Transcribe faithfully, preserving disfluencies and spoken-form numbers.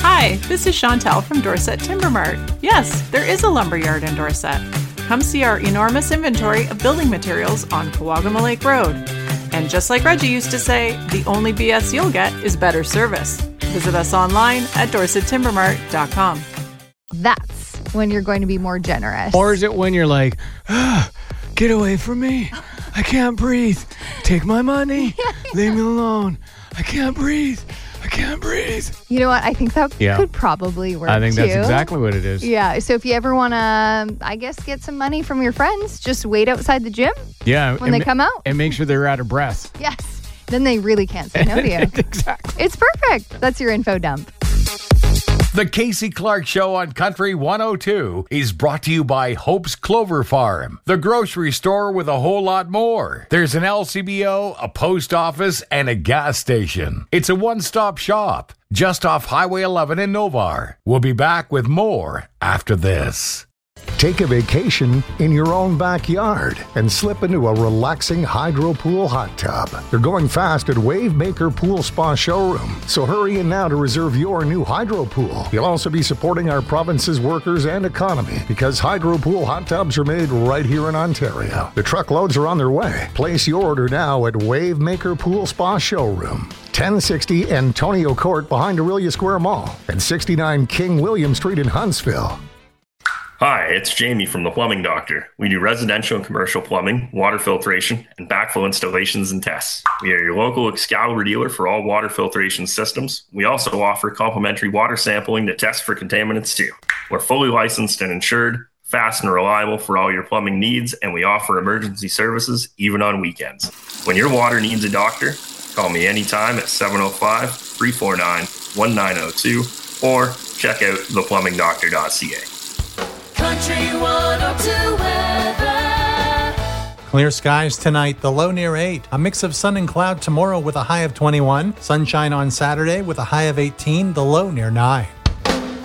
Hi, this is Chantel from Dorset Timber Mart. Yes, there is a lumberyard in Dorset. Come see our enormous inventory of building materials on Kawagama Lake Road. And just like Reggie used to say, the only B S you'll get is better service. Visit us online at dorset timber mart dot com. That's when you're going to be more generous. Or is it when you're like, ah, get away from me. I can't breathe. Take my money. Leave me alone. I can't breathe. I can't breathe. You know what? I think that Yeah. could probably work, I think too. that's exactly what it is. Yeah. So if you ever want to, I guess, get some money from your friends, just wait outside the gym Yeah. when they and, come out. And make sure they're out of breath. Yes. Then they really can't say no to you. Exactly. It's perfect. That's your info dump. The Casey Clark Show on Country one oh two is brought to you by Hope's Clover Farm, the grocery store with a whole lot more. There's an L C B O, a post office, and a gas station. It's a one-stop shop just off Highway eleven in Novar. We'll be back with more after this. Take a vacation in your own backyard and slip into a relaxing hydro pool hot tub. They're going fast at Wavemaker Pool Spa Showroom, so hurry in now to reserve your new hydro pool. You'll also be supporting our province's workers and economy because hydro pool hot tubs are made right here in Ontario. The truckloads are on their way. Place your order now at Wavemaker Pool Spa Showroom. ten sixty Antonio Court behind Aurelia Square Mall and sixty-nine King William Street in Huntsville. Hi, it's Jamie from The Plumbing Doctor. We do residential and commercial plumbing, water filtration, and backflow installations and tests. We are your local Excalibur dealer for all water filtration systems. We also offer complimentary water sampling to test for contaminants too. We're fully licensed and insured, fast and reliable for all your plumbing needs, and we offer emergency services even on weekends. When your water needs a doctor, call me anytime at seven oh five, three four nine, one nine oh two or check out the plumbing doctor dot c a. Country one oh two weather. Clear skies tonight, the low near eight. A mix of sun and cloud tomorrow with a high of twenty-one. Sunshine on Saturday with a high of eighteen, the low near nine.